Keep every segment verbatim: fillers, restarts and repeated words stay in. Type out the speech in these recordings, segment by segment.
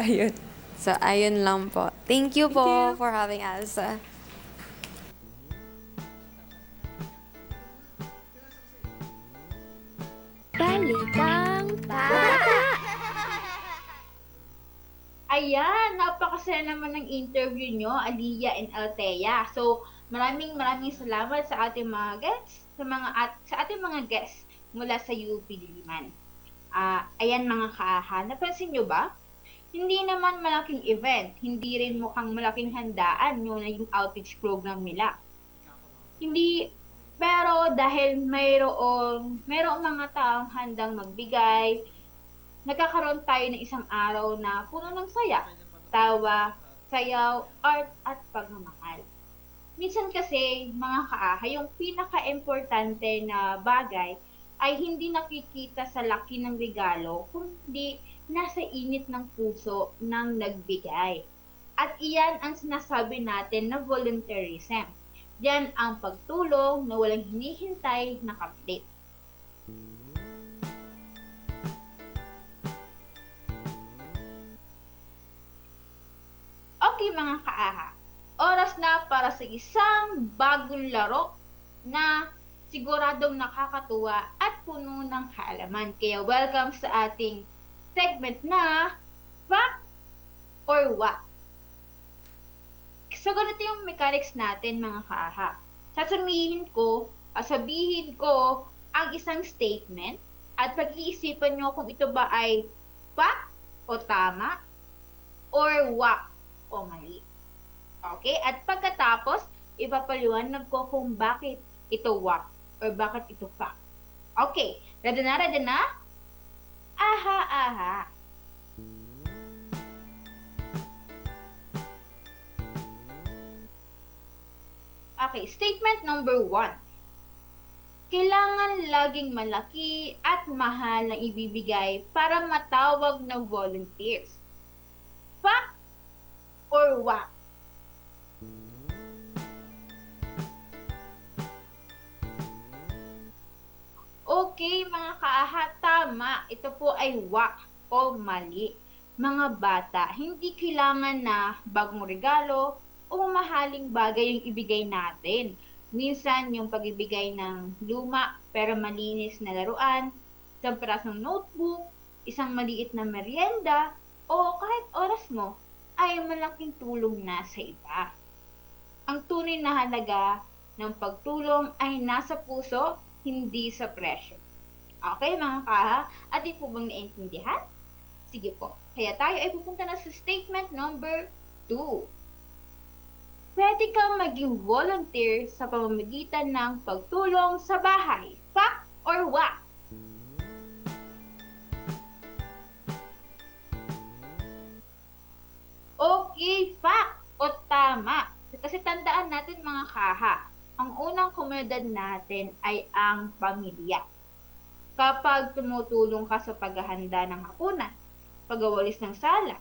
ayun. So, ayun lang po. Thank you po Thank you. for having us. Balitang Bata! Ayan, napakasaya naman ng interview nyo, Aliyah and Althea. So, maraming maraming salamat sa ating mga guests, sa mga at sa ating mga guests mula sa U P Diliman. Ah, ayan mga kaaha, napansin nyo ba? Hindi naman malaking event, hindi rin mukhang malaking handaan yung naging outreach program nila. Hindi, pero dahil mayroong, mayroong mga taong handang magbigay, nagkakaroon tayo ng isang araw na puno ng saya, tawa, sayaw, art at pagmamahal. Minsan kasi, mga kaaha, yung pinaka-importante na bagay ay hindi nakikita sa laki ng regalo, kundi nasa init ng puso ng nagbigay. At iyan ang sinasabi natin na volunteerism. Yan ang pagtulong na walang hinihintay na kapalit. Okay mga kaaha, oras na para sa isang bagong laro na siguradong nakakatuwa at puno ng kaalaman. Kaya welcome sa ating segment na Fact or What? So ganito yung mechanics natin mga kaaha. Sasabihin ko, sabihin ko ang isang statement at pag-iisipan nyo kung ito ba ay fact o tama or what o mali. Okay? At pagkatapos, ipapaliwanag ko kung bakit ito what or bakit ito fact. Okay. Ready na, ready na? Aha, aha. Okay, statement number one. Kailangan laging malaki at mahal na ibibigay para matawag na volunteers. Fact or what? Okay, mga kaaha, tama. Ito po ay wak o mali. Mga bata, hindi kailangan na bagong regalo o mamahaling bagay yung ibigay natin. Minsan, yung pag-ibigay ng luma pero malinis na laruan, isang pirasong notebook, isang maliit na merienda, o kahit oras mo, ay malaking tulong na sa iba. Ang tunay na halaga ng pagtulong ay nasa puso, hindi sa presyo. Okay mga kaha? At di po bang naintindihan? Sige po. Kaya tayo ay pupunta na sa statement number two. Pwede kang maging volunteer sa pamamagitan ng pagtulong sa bahay. Fact or what? Okay, fact o tama. Kasi tandaan natin mga kaha, ang unang komunidad natin ay ang pamilya. Kapag tumutulong ka sa paghahanda ng hapunan, pagwawalis ng sala,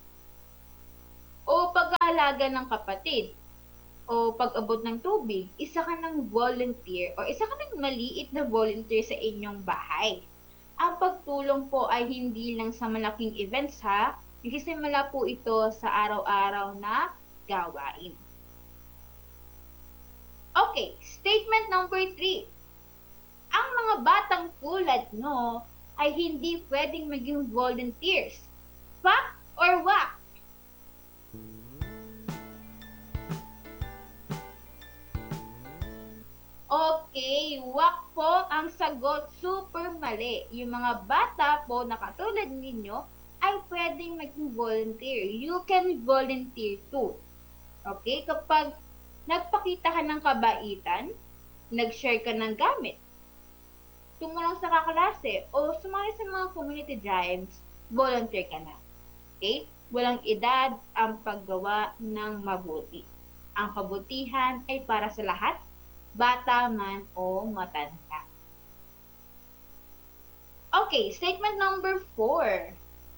o pag-aalaga ng kapatid, o pag-abot ng tubig, isa ka ng volunteer o isa ka ng maliit na volunteer sa inyong bahay. Ang pagtulong po ay hindi lang sa malaking events ha, nagsisimula po ito sa araw-araw na gawain. Okay, statement number three. Ang mga batang tulad no ay hindi pwedeng maging volunteers. Fact or what? Okay, wak po ang sagot, super mali. Yung mga bata po na katulad ninyo ay pwedeng maging volunteer. You can volunteer too. Okay, kapag nagpakita ka ng kabaitan, nag-share ka ng gamit, tumulong sa kaklase, o sumali sa mga community drives, volunteer ka na. Okay? Walang edad ang paggawa ng mabuti. Ang kabutihan ay para sa lahat, bata man o matanda. Okay, statement number four.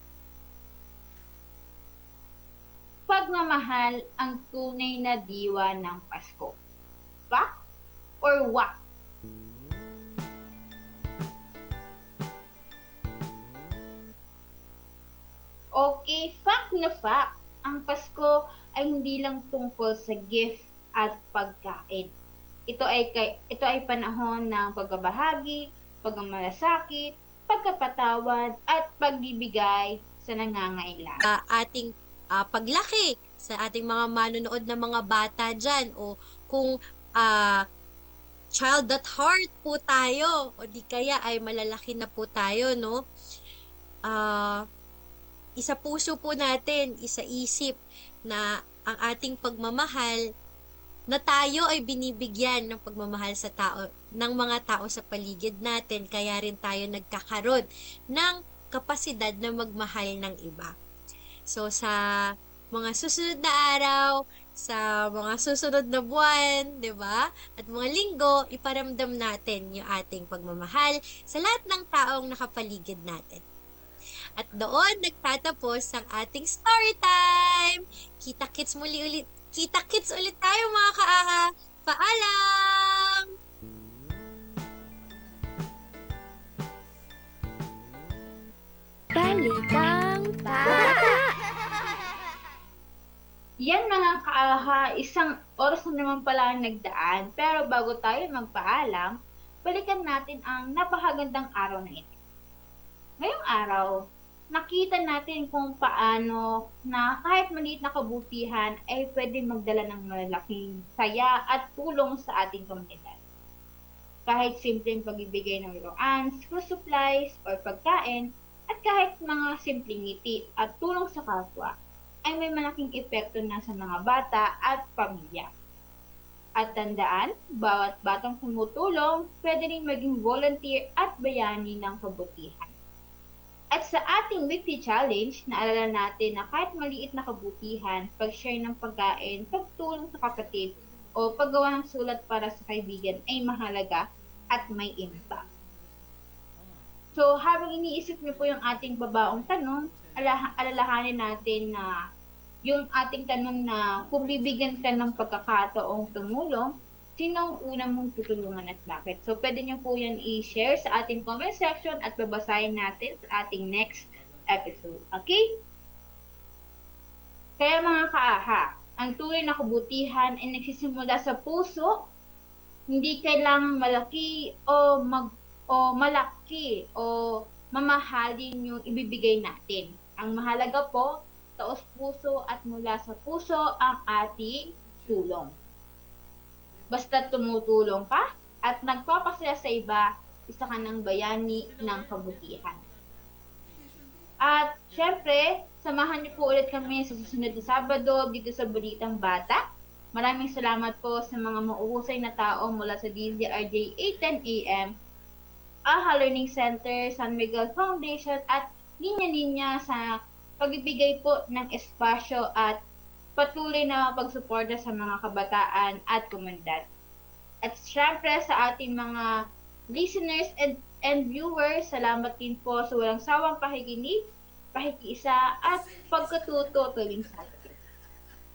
Pagmamahal ang tunay na diwa ng Pasko. Fact or what? Okay, fact na fact. Ang Pasko ay hindi lang tungkol sa gift at pagkain. Ito ay kay, ito ay panahon ng pagbabahagi, pagmamalasakit, pagkapatawad at pagbibigay sa nangangailangan. uh, ating uh, paglaki sa ating mga manonood na mga bata dyan o kung uh, child at heart po tayo o di kaya ay malalaki na po tayo, no? Uh, isa puso po natin, isa isip na ang ating pagmamahal na tayo ay binibigyan ng pagmamahal sa tao, ng mga tao sa paligid natin, kaya rin tayo nagkakaroon ng kapasidad na magmahal ng iba. So, sa mga susunod na araw, sa mga susunod na buwan, di ba? At mga linggo, iparamdam natin yung ating pagmamahal sa lahat ng taong nakapaligid natin. At doon nagtatapos ang ating story time. Kita-kits muli ulit. Kita-kits ulit tayo mga ka-aha. Paalam! Balikang Bata! Yan mga kaaha, isang oras na naman pala ang nagdaan. Pero bago tayo magpaalam, balikan natin ang napakagandang araw na ito. Ngayong araw, nakita natin kung paano na kahit maliit na kabutihan ay pwede magdala ng malalaking saya at tulong sa ating komunidad. Kahit simpleng pagbibigay ng laruan, school supplies, or pagkain, at kahit mga simpleng ngiti at tulong sa kapwa, ay may malaking epekto na sa mga bata at pamilya. At tandaan, bawat batang tumutulong, pwede rin maging volunteer at bayani ng kabutihan. At sa ating weekly challenge, naalala natin na kahit maliit na kabutihan, pag-share ng pagkain, pagtulong sa kapatid, o paggawa ng sulat para sa kaibigan ay mahalaga at may impact. So, habang iniisip niyo po yung ating babaong tanong, ala- alalahanin natin na yung ating tanong na kung bibigyan ka ng pagkakataong tumulong, sino ang unang mong tutulungan at bakit? So, pwede niyo po yan i-share sa ating comment section at babasahin natin sa ating next episode. Okay? Kaya mga kaaha, ang tunay na kabutihan ay nagsisimula sa puso, hindi kailangang malaki o mag o malaki o mamahalin yung ibibigay natin. Ang mahalaga po, taos puso at mula sa puso ang ating tulong. Basta tumutulong ka at nagpapasaya sa iba, isa ka ng bayani ng kabutihan. At syempre, samahan niyo po ulit kami sa susunod na Sabado dito sa Balitang Bata. Maraming salamat po sa mga mauhusay na tao mula sa D Z R J eight ten A M, AHA Learning Center, San Miguel Foundation at linya-linya sa pagbibigay po ng espasyo at patuloy na pagsuporta sa mga kabataan at komunidad. At syempre sa ating mga listeners and, and viewers, salamat din po sa walang sawang pakikinig, pakikiisa at pagkatuto tuwing Sabado.